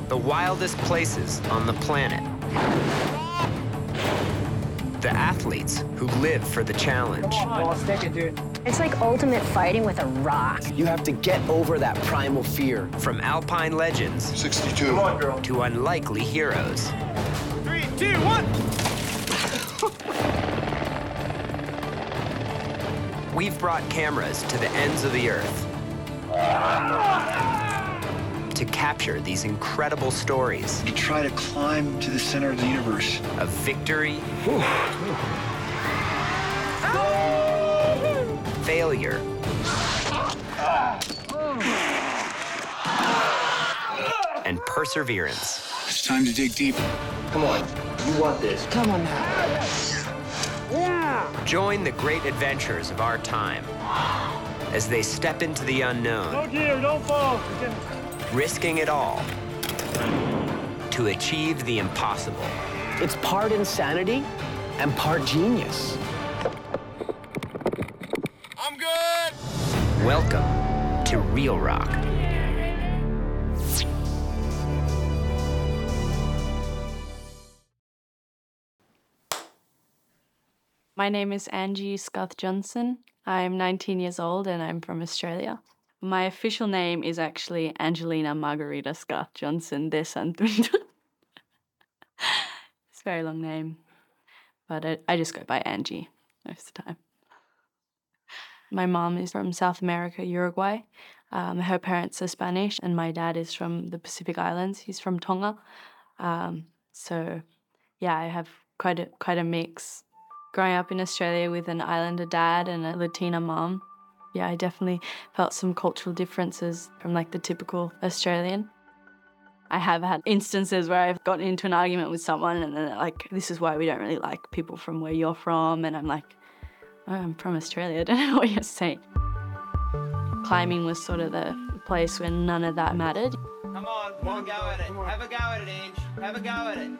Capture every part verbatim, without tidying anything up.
the wildest places on the planet. The athletes who live for the challenge. Ball stick it, dude. It's like ultimate fighting with a rock. You have to get over that primal fear. From alpine legends sixty-two. Come on, girl. to unlikely heroes. Three, two, one. We've brought cameras to the ends of the earth to capture these incredible stories You try to climb to the center of the universe. of victory, failure, and perseverance. It's time to dig deep. Come on. You want this. Come on now. Join the great adventures of our time as they step into the unknown, Don't gear, don't fall. risking it all to achieve the impossible. It's part insanity and part genius. I'm good! Welcome to Real Rock. My name is Angie Scuth Johnson. I'm nineteen years old and I'm from Australia. My official name is actually Angelina Margarita Scuth Johnson de Santundo. It's a very long name, but I, I just go by Angie most of the time. My mom is from South America, Uruguay. Um, her parents are Spanish and my dad is from the Pacific Islands. He's from Tonga. Um, so yeah, I have quite a, quite a mix. Growing up in Australia with an Islander dad and a Latina mom, yeah, I definitely felt some cultural differences from like the typical Australian. I have had instances where I've gotten into an argument with someone and then they're like, this is why we don't really like people from where you're from. And I'm like, oh, I'm from Australia, I don't know what you're saying. Climbing was sort of the place where none of that mattered. Come on, come on, go at it. Have a go at it, Ange. Have a go at it.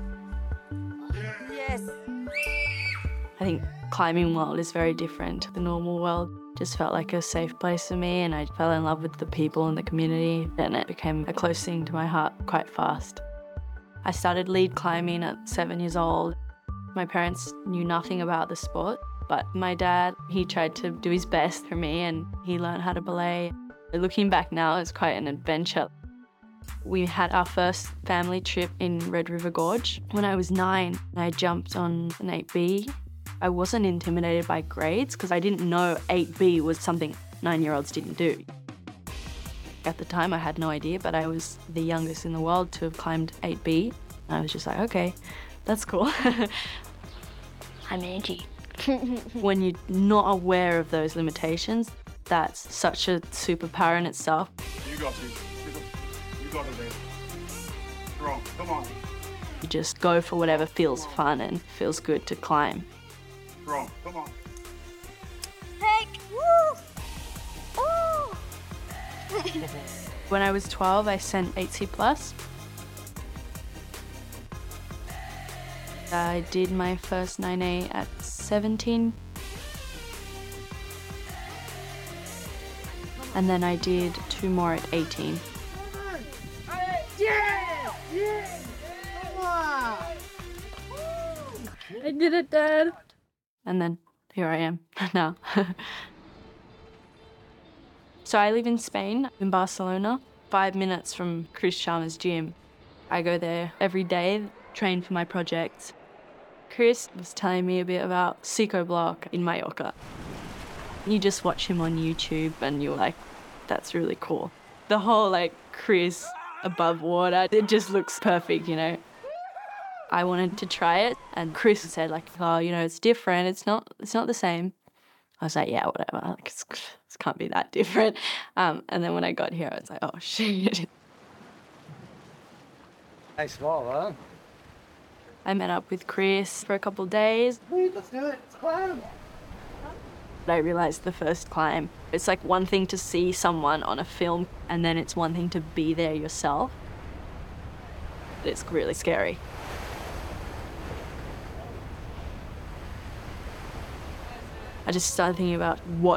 Yes. I think climbing world is very different to the normal world. Just felt like a safe place for me and I fell in love with the people and the community and it became a close thing to my heart quite fast. I started lead climbing at seven years old. My parents knew nothing about the sport, but my dad, he tried to do his best for me and he learned how to belay. Looking back now, it's quite an adventure. We had our first family trip in Red River Gorge when I was nine. I jumped on an eight B. I wasn't intimidated by grades because I didn't know eight B was something nine-year-olds didn't do. At the time, I had no idea, but I was the youngest in the world to have climbed eight B. I was just like, okay, that's cool. I'm Angie. When you're not aware of those limitations, that's such a superpower in itself. You got this. You got it, baby. Strong. Come on. You just go for whatever feels fun and feels good to climb. Strong. Come on. Heck! Woo! Ooh! When I was twelve, I sent eight C plus. I did my first nine A at seventeen. And then I did two more at eighteen. Yeah! Yeah! Come on! I did it, Dad. And then here I am now. So I live in Spain, in Barcelona, five minutes from Chris Sharma's gym. I go there every day, train for my projects. Chris was telling me a bit about Psycho Block in Mallorca. You just watch him on YouTube and you're like, that's really cool. The whole like Chris above water, it just looks perfect, you know. I wanted to try it and Chris said like, oh, you know, it's different. It's not, it's not the same. I was like, yeah, whatever. Like, it's, it can't be that different. Um, and then when I got here, I was like, oh, shit. Nice fall, huh? I met up with Chris for a couple of days. Wait, let's do it. Let's climb. I realized the first climb, it's like one thing to see someone on a film and then it's one thing to be there yourself. It's really scary. I just started thinking about what